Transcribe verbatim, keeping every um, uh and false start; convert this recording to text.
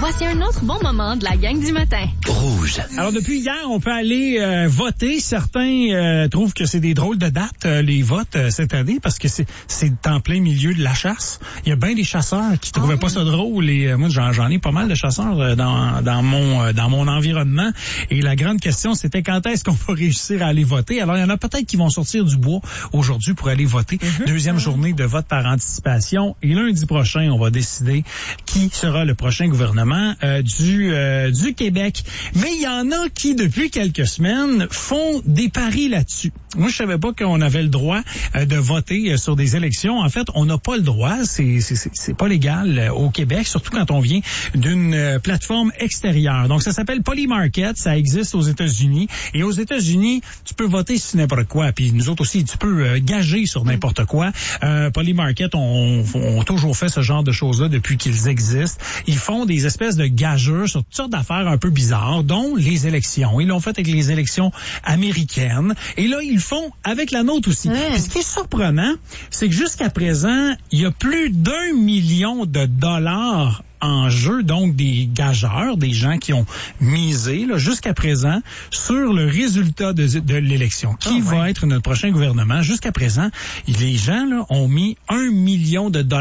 Voici un autre bon moment de la gang du matin. Rouge. Alors, depuis hier, on peut aller euh, voter. Certains euh, trouvent que c'est des drôles de dates, euh, les votes euh, cette année, parce que c'est c'est en plein milieu de la chasse. Il y a bien des chasseurs qui trouvaient oh. pas ça drôle. Et euh, moi, j'en, j'en ai pas mal de chasseurs euh, dans, dans mon euh, dans mon environnement. Et la grande question, c'était quand est-ce qu'on va réussir à aller voter. Alors, il y en a peut-être qui vont sortir du bois aujourd'hui pour aller voter. Mm-hmm. Deuxième mm-hmm. journée de vote par anticipation. Et lundi prochain, on va décider qui sera le prochain gouvernement euh, du euh, du Québec. Mais il y en a qui, depuis quelques semaines, font des paris là-dessus. Moi, je savais pas qu'on avait le droit euh, de voter euh, sur des élections. En fait, on n'a pas le droit. C'est, c'est, c'est pas légal euh, au Québec, surtout quand on vient d'une euh, plateforme extérieure. Donc, ça s'appelle Polymarket. Ça existe aux États-Unis. Et aux États-Unis, tu peux voter sur n'importe quoi. Puis nous autres aussi, tu peux euh, gager sur n'importe quoi. Euh, Polymarket ont, ont toujours fait ce genre de choses-là depuis qu'ils existent. Ils font des espèces de gageurs sur toutes sortes d'affaires un peu bizarres, dont les élections. Ils l'ont fait avec les élections américaines. Et là, ils le font avec la nôtre aussi. Ouais. Puis ce qui est surprenant, c'est que jusqu'à présent, il y a plus d'un million de dollars en jeu, donc des gageurs, des gens qui ont misé là, jusqu'à présent sur le résultat de, de l'élection. Qui oh, va ouais. être notre prochain gouvernement? Jusqu'à présent, les gens là, ont mis un million de dollars